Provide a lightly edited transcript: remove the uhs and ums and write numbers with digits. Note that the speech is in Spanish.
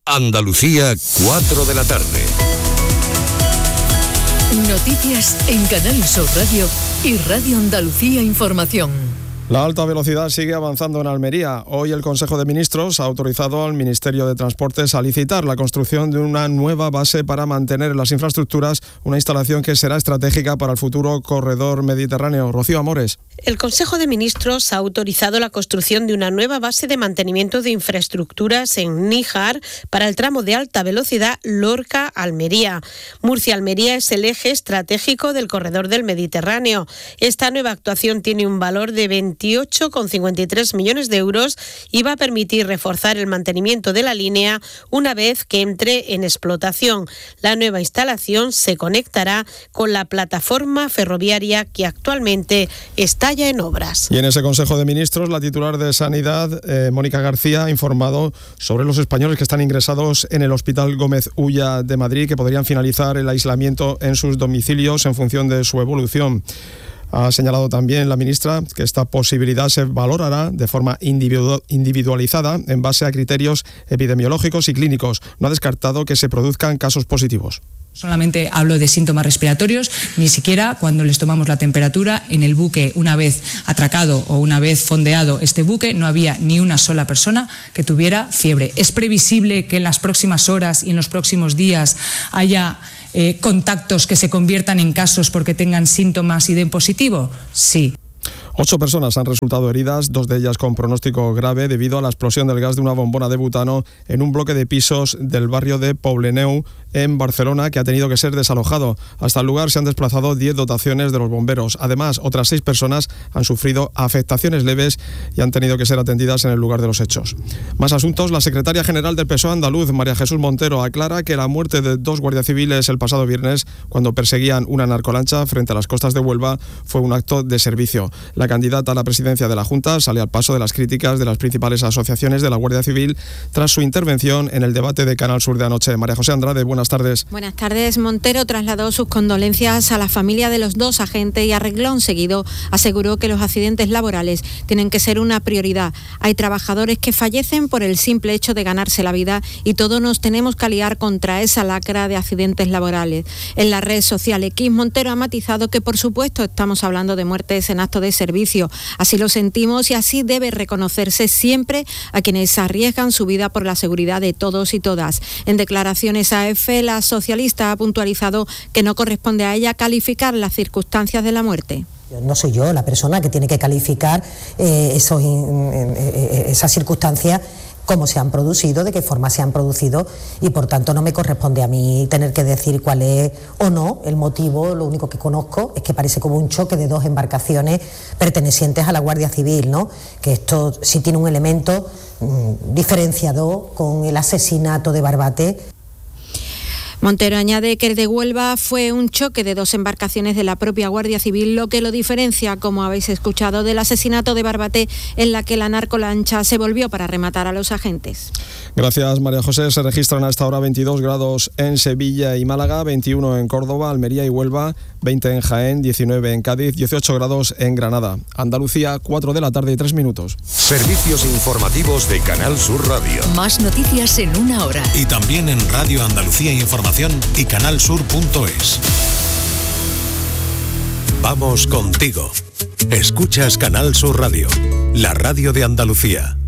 Andalucía, 4 de la tarde. Noticias en Canal Sur Radio y Radio Andalucía Información. La alta velocidad sigue avanzando en Almería. Hoy el Consejo de Ministros ha autorizado al Ministerio de Transportes a licitar la construcción de una nueva base para mantener las infraestructuras, una instalación que será estratégica para el futuro corredor mediterráneo. Rocío Amores. El Consejo de Ministros ha autorizado la construcción de una nueva base de mantenimiento de infraestructuras en Níjar para el tramo de alta velocidad Lorca-Almería. Murcia-Almería es el eje estratégico del corredor del Mediterráneo. Esta nueva actuación tiene un valor de 28,53 millones de euros y va a permitir reforzar el mantenimiento de la línea una vez que entre en explotación. La nueva instalación se conectará con la plataforma ferroviaria que actualmente está ya en obras. Y en ese Consejo de Ministros, la titular de Sanidad, Mónica García, ha informado sobre los españoles que están ingresados en el Hospital Gómez Ulla de Madrid, que podrían finalizar el aislamiento en sus domicilios en función de su evolución. Ha señalado también la ministra que esta posibilidad se valorará de forma individualizada en base a criterios epidemiológicos y clínicos. No ha descartado que se produzcan casos positivos. Solamente hablo de síntomas respiratorios, ni siquiera cuando les tomamos la temperatura en el buque, una vez atracado o una vez fondeado este buque, no había ni una sola persona que tuviera fiebre. ¿Es previsible que en las próximas horas y en los próximos días haya contactos que se conviertan en casos porque tengan síntomas y den positivo? Sí. 8 personas han resultado heridas, 2 de ellas con pronóstico grave debido a la explosión del gas de una bombona de butano en un bloque de pisos del barrio de Poblenou, en Barcelona, que ha tenido que ser desalojado. Hasta el lugar se han desplazado 10 dotaciones de los bomberos. Además, otras 6 personas han sufrido afectaciones leves y han tenido que ser atendidas en el lugar de los hechos. Más asuntos. La secretaria general del PSOE andaluz, María Jesús Montero, aclara que la muerte de 2 guardias civiles el pasado viernes, cuando perseguían una narcolancha frente a las costas de Huelva, fue un acto de servicio. La candidata a la presidencia de la Junta sale al paso de las críticas de las principales asociaciones de la Guardia Civil tras su intervención en el debate de Canal Sur de anoche. María José Andrade, buenas tardes. Buenas tardes. Montero trasladó sus condolencias a la familia de los 2 agentes y a renglón seguido aseguró que los accidentes laborales tienen que ser una prioridad. Hay trabajadores que fallecen por el simple hecho de ganarse la vida y todos nos tenemos que aliar contra esa lacra de accidentes laborales. En la red social X, Montero ha matizado que por supuesto estamos hablando de muertes en acto de servicio. Así lo sentimos y así debe reconocerse siempre a quienes arriesgan su vida por la seguridad de todos y todas. En declaraciones a EFE, la socialista ha puntualizado que no corresponde a ella calificar las circunstancias de la muerte. No soy yo la persona que tiene que calificar esas circunstancias, cómo se han producido, de qué forma se han producido, y por tanto no me corresponde a mí tener que decir cuál es o no el motivo. Lo único que conozco es que parece como un choque de 2 embarcaciones pertenecientes a la Guardia Civil, ¿no? Que esto sí tiene un elemento diferenciador con el asesinato de Barbate. Montero añade que el de Huelva fue un choque de 2 embarcaciones de la propia Guardia Civil, lo que lo diferencia, como habéis escuchado, del asesinato de Barbate, en la que la narcolancha se volvió para rematar a los agentes. Gracias, María José. Se registran a esta hora 22 grados en Sevilla y Málaga, 21 en Córdoba, Almería y Huelva, 20 en Jaén, 19 en Cádiz, 18 grados en Granada. Andalucía, 4 de la tarde y 3 minutos. Servicios informativos de Canal Sur Radio. Más noticias en una hora. Y también en Radio Andalucía Información y canalsur.es. Vamos contigo. Escuchas Canal Sur Radio, la radio de Andalucía.